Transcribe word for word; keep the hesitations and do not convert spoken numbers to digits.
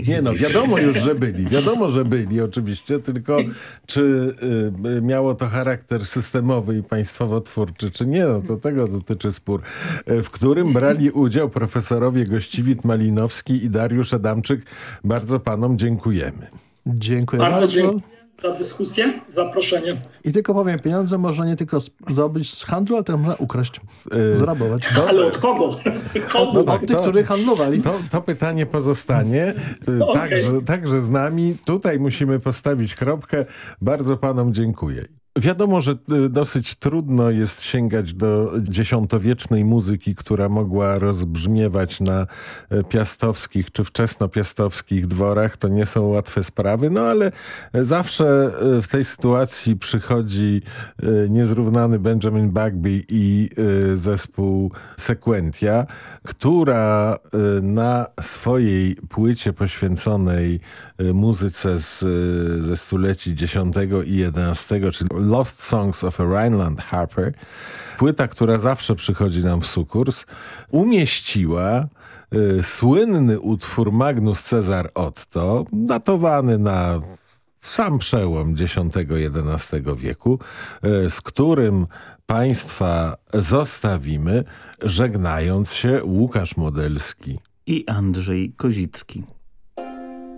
Nie no, dziś. wiadomo już, że byli. Wiadomo, że byli oczywiście, tylko czy y, miało to charakter systemowy i państwowo-twórczy, czy nie, no to tego dotyczy spór, y, w którym brali udział profesorowie Gościwit-Malinowski i Dariusz Adamczyk. Bardzo panom dziękujemy. Dziękuję Bardzo bardzo. dziękuję za dyskusję, zaproszenie. I tylko powiem, pieniądze można nie tylko zdobyć z handlu, ale też można ukraść, Yy, zrabować. Ale od kogo? Komu? No tak, od tych, to- którzy handlowali. To, to pytanie pozostanie. Y, Okej. Także, także z nami. Tutaj musimy postawić kropkę. Bardzo panom dziękuję. Wiadomo, że y, dosyć trudno jest sięgać do dziesiątowiecznej muzyki, która mogła rozbrzmiewać na y, piastowskich czy wczesnopiastowskich dworach. To nie są łatwe sprawy, no ale zawsze y, w tej sytuacji przychodzi y, niezrównany Benjamin Bagby i y, zespół Sequentia, która y, na swojej płycie poświęconej y, muzyce z, y, ze stuleci dziesiątego i jedenastego, czyli Lost Songs of a Rhineland Harper, płyta, która zawsze przychodzi nam w sukurs, umieściła y, słynny utwór Magnus Cezar Otto, datowany na sam przełom dziesiątego i jedenastego wieku, y, z którym państwa zostawimy, żegnając się Łukasz Modelski I Andrzej Kozicki.